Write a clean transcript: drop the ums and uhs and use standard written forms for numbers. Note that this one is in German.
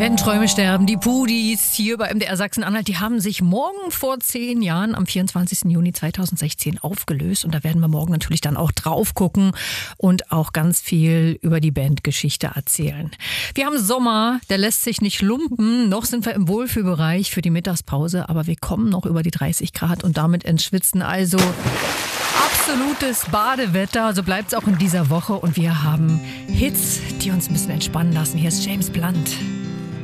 Wenn Träume sterben, die Pudis hier bei MDR Sachsen-Anhalt, die haben sich morgen vor 10 Jahren am 24. Juni 2016 aufgelöst. Und da werden wir morgen natürlich dann auch drauf gucken und auch ganz viel über die Bandgeschichte erzählen. Wir haben Sommer, der lässt sich nicht lumpen. Noch sind wir im Wohlfühlbereich für die Mittagspause, aber wir kommen noch über die 30 Grad und damit ins Schwitzen. Also absolutes Badewetter, so bleibt es auch in dieser Woche. Und wir haben Hits, die uns ein bisschen entspannen lassen. Hier ist James Blunt.